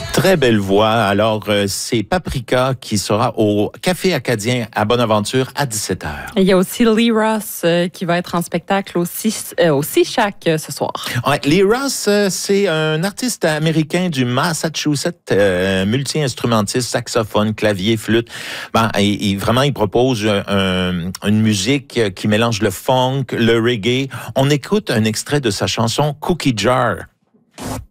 Très belle voix. Alors, c'est Paprika qui sera au Café Acadien à Bonaventure à 17h. Il y a aussi Lee Ross qui va être en spectacle au CICHAC ce soir. Ouais, Lee Ross, c'est un artiste américain du Massachusetts, multi-instrumentiste, saxophone, clavier, flûte. Vraiment, il propose une musique qui mélange le funk, le reggae. On écoute un extrait de sa chanson Cookie Jar.